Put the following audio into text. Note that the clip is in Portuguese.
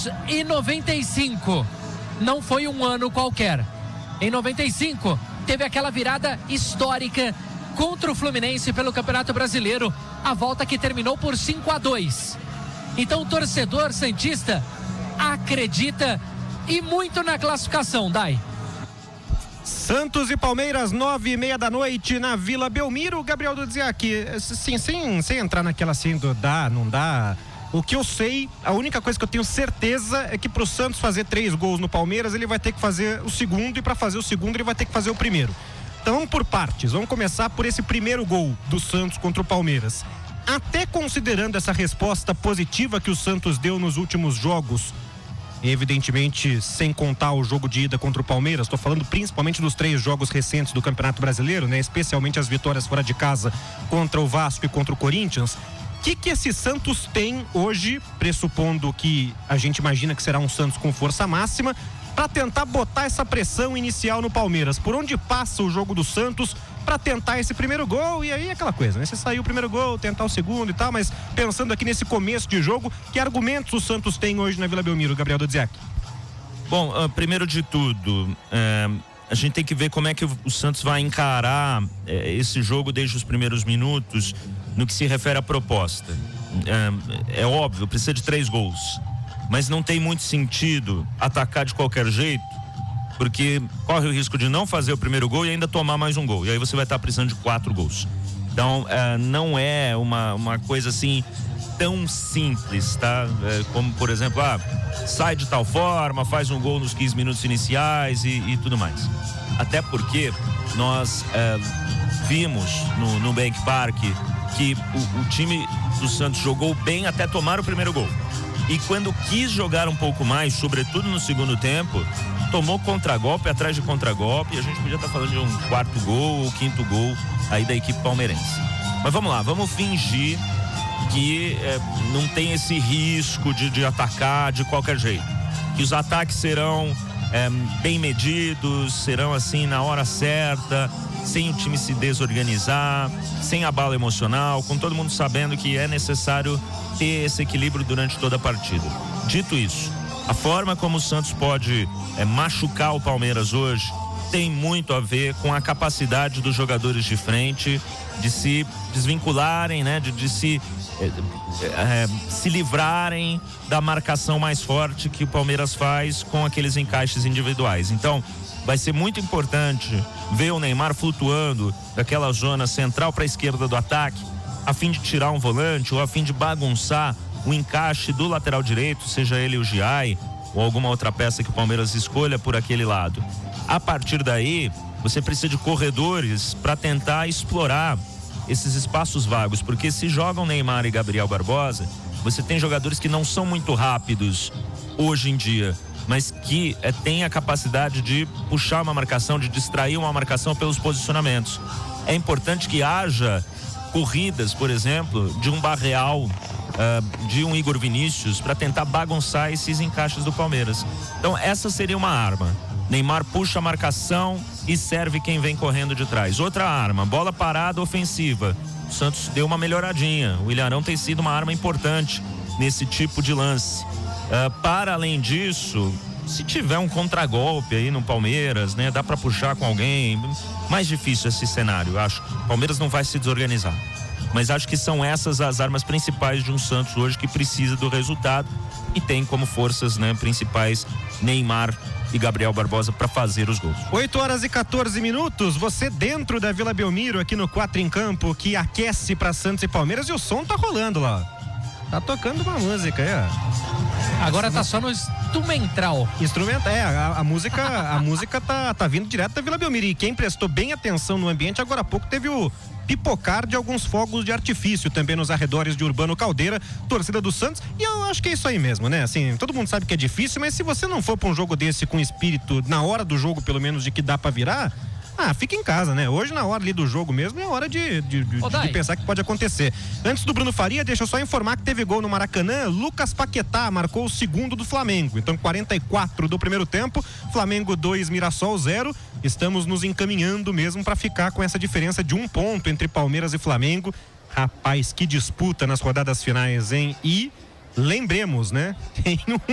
1995 não foi um ano qualquer. Em 95 teve aquela virada histórica contra o Fluminense pelo Campeonato Brasileiro, a volta que terminou por 5-2. Então o torcedor santista acredita e muito na classificação, Dai. Santos e Palmeiras, 9:30 da noite na Vila Belmiro. Gabriel do Dziak, sim, sem entrar naquela assim do dá, não dá. O que eu sei, a única coisa que eu tenho certeza é que pro Santos fazer 3 gols no Palmeiras, ele vai ter que fazer o segundo, e para fazer o segundo ele vai ter que fazer o primeiro. Então vamos por partes, vamos começar por esse primeiro gol do Santos contra o Palmeiras. Até considerando essa resposta positiva que o Santos deu nos últimos jogos, evidentemente sem contar o jogo de ida contra o Palmeiras, estou falando principalmente dos 3 jogos recentes do Campeonato Brasileiro, né? Especialmente as vitórias fora de casa contra o Vasco e contra o Corinthians. O que esse Santos tem hoje, pressupondo que a gente imagina que será um Santos com força máxima, para tentar botar essa pressão inicial no Palmeiras? Por onde passa o jogo do Santos para tentar esse primeiro gol? E aí aquela coisa, né? Se sair o primeiro gol, tentar o segundo e tal, mas pensando aqui nesse começo de jogo, que argumentos o Santos tem hoje na Vila Belmiro, Gabriel do Dziak? Bom, primeiro de tudo, a gente tem que ver como é que o Santos vai encarar esse jogo desde os primeiros minutos no que se refere à proposta. É óbvio, precisa de 3 gols, mas não tem muito sentido atacar de qualquer jeito, porque corre o risco de não fazer o primeiro gol e ainda tomar mais um gol, e aí você vai estar precisando de 4 gols. Então não é uma coisa assim tão simples, tá? Como, por exemplo, sai de tal forma, faz um gol nos 15 minutos iniciais e tudo mais. Até porque nós vimos no Nubank Park que o time do Santos jogou bem até tomar o primeiro gol. E quando quis jogar um pouco mais, sobretudo no segundo tempo, tomou contragolpe atrás de contragolpe, e a gente podia estar falando de um 4º gol ou 5º gol aí da equipe palmeirense. Mas vamos lá, vamos fingir que não tem esse risco de atacar de qualquer jeito. Que os ataques serão bem medidos, serão assim na hora certa, sem o time se desorganizar, sem abalo emocional, com todo mundo sabendo que é necessário ter esse equilíbrio durante toda a partida. Dito isso, a forma como o Santos pode machucar o Palmeiras hoje tem muito a ver com a capacidade dos jogadores de frente de se desvincularem, né? De se livrarem da marcação mais forte que o Palmeiras faz com aqueles encaixes individuais. Então, vai ser muito importante ver o Neymar flutuando daquela zona central para a esquerda do ataque, a fim de tirar um volante ou a fim de bagunçar o encaixe do lateral direito, seja ele o Giai ou alguma outra peça que o Palmeiras escolha por aquele lado. A partir daí, você precisa de corredores para tentar explorar esses espaços vagos, porque se jogam Neymar e Gabriel Barbosa, você tem jogadores que não são muito rápidos hoje em dia, mas que têm a capacidade de puxar uma marcação, de distrair uma marcação pelos posicionamentos. É importante que haja corridas, por exemplo, de um Barreal, de um Igor Vinícius, para tentar bagunçar esses encaixes do Palmeiras. Então essa seria uma arma. Neymar puxa a marcação e serve quem vem correndo de trás. Outra arma, bola parada ofensiva. O Santos deu uma melhoradinha. O Ilharão tem sido uma arma importante nesse tipo de lance. Para além disso, se tiver um contragolpe aí no Palmeiras, né, dá para puxar com alguém. Mais difícil esse cenário, eu acho. O Palmeiras não vai se desorganizar. Mas acho que são essas as armas principais de um Santos hoje que precisa do resultado e tem como forças, né, principais Neymar e Gabriel Barbosa para fazer os gols. 8h14, você dentro da Vila Belmiro, aqui no 4 em Campo, que aquece para Santos e Palmeiras, e o som tá rolando lá. Tá tocando uma música aí, ó. Agora tá só no instrumental. A música tá vindo direto da Vila Belmiro. E quem prestou bem atenção no ambiente, agora há pouco teve o pipocar de alguns fogos de artifício também nos arredores de Urbano Caldeira, torcida do Santos. E eu acho que é isso aí mesmo, né? Assim, todo mundo sabe que é difícil, mas se você não for pra um jogo desse com espírito, na hora do jogo pelo menos, de que dá pra virar, fica em casa, né? Hoje, na hora ali do jogo mesmo, é hora de pensar que pode acontecer. Antes do Bruno Faria, deixa eu só informar que teve gol no Maracanã. Lucas Paquetá marcou o segundo do Flamengo. Então, 44 do primeiro tempo, Flamengo 2, Mirassol 0. Estamos nos encaminhando mesmo para ficar com essa diferença de 1 ponto entre Palmeiras e Flamengo. Rapaz, que disputa nas rodadas finais, hein? E lembremos, né? Tem um